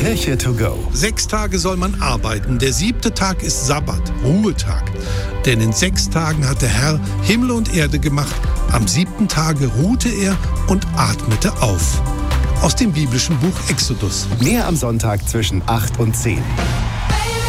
Kirche to go. 6 Tage soll man arbeiten, der 7. Tag ist Sabbat, Ruhetag. Denn in 6 Tagen hat der Herr Himmel und Erde gemacht, am 7. Tage ruhte er und atmete auf. Aus dem biblischen Buch Exodus. Mehr am Sonntag zwischen 8 und 10.